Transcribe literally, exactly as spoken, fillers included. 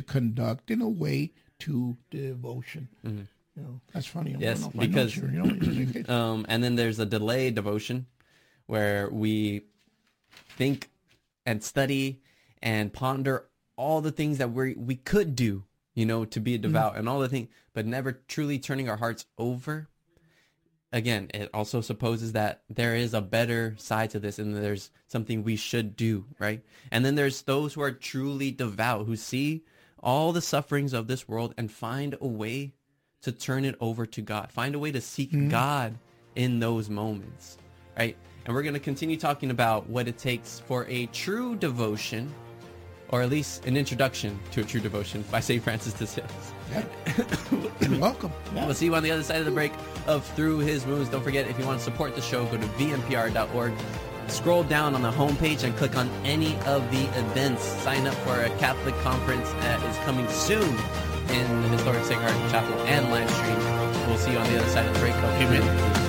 conduct in a way to devotion. Mm-hmm. You know, that's funny. I Yes, don't know if because I know you, you know, um, and then there's a delayed devotion where we think and study and ponder all the things that we we could do, you know, to be devout mm-hmm. and all the things, but never truly turning our hearts over. Again, it also supposes that there is a better side to this and there's something we should do, right? And then there's those who are truly devout, who see all the sufferings of this world and find a way to turn it over to God, find a way to seek mm-hmm. God in those moments, right? And we're going to continue talking about what it takes for a true devotion, or at least an introduction to a true devotion by Saint Francis de Sales. Yeah. You're welcome. Yeah. We'll see you on the other side of the break of Through His Wounds. Don't forget, if you want to support the show, go to v m p r dot org. Scroll down on the homepage and click on any of the events. Sign up for a Catholic conference that is coming soon in the historic Sacred Heart Chapel and live stream. We'll see you on the other side of the break. Amen.